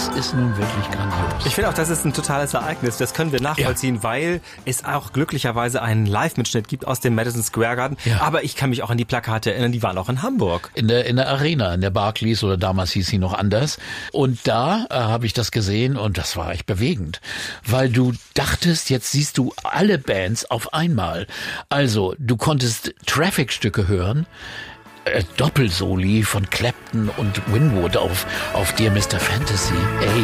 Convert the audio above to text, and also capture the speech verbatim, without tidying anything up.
ist nun wirklich grandios. Ich finde auch, das ist ein totales Ereignis. Das können wir nachvollziehen, ja. weil es auch glücklicherweise einen Live-Mitschnitt gibt aus dem Madison Square Garden. Ja. Aber ich kann mich auch an die Plakate erinnern, die waren auch in Hamburg. In der, in der Arena, in der Barclays, oder damals hieß sie noch anders. Und da äh, habe ich das gesehen und das war echt bewegend. Weil du dachtest, jetzt siehst du alle Bands auf einmal. Also, du konntest Traffic-Stücke hören, äh, Doppelsoli von Clapton und Winwood auf, auf Dear Mister Fantasy. Ey.